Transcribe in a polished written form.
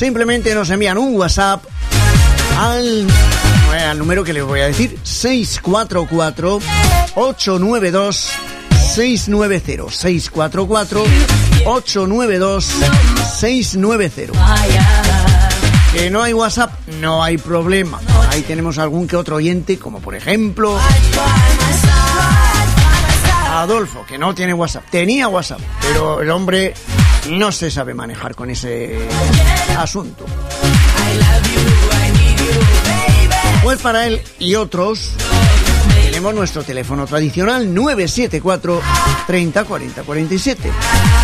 simplemente nos envían un WhatsApp al número que les voy a decir, 644-892-690, 644-892-690. Que no hay WhatsApp, no hay problema. Ahí tenemos algún que otro oyente, como por ejemplo Adolfo, que no tiene WhatsApp. Tenía WhatsApp, pero el hombre no se sabe manejar con ese asunto. Pues para él y otros tenemos nuestro teléfono tradicional 974 30 40 47.